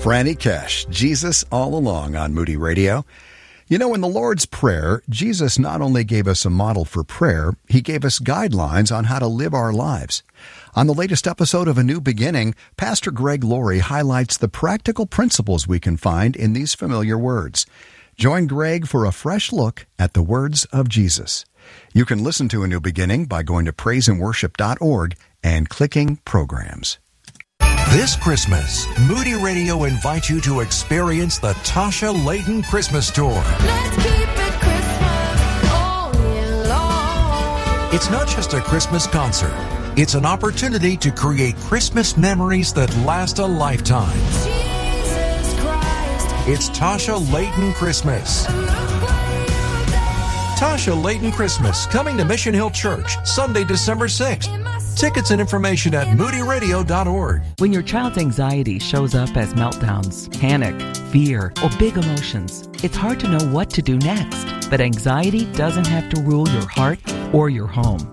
Franny Cash, Jesus All Along on Moody Radio. You know, in the Lord's Prayer, Jesus not only gave us a model for prayer, he gave us guidelines on how to live our lives. On the latest episode of A New Beginning, Pastor Greg Laurie highlights the practical principles we can find in these familiar words. Join Greg for a fresh look at the words of Jesus. You can listen to A New Beginning by going to praiseandworship.org and clicking Programs. This Christmas, Moody Radio invites you to experience the Tasha Layton Christmas Tour. Let's keep it Christmas all year long. It's not just a Christmas concert. It's an opportunity to create Christmas memories that last a lifetime. Jesus Christ. It's Tasha Layton Christmas. Tasha Layton Christmas, coming to Mission Hill Church, Sunday, December 6th. Tickets and information at moodyradio.org. When your child's anxiety shows up as meltdowns, panic, fear, or big emotions, it's hard to know what to do next. But anxiety doesn't have to rule your heart or your home.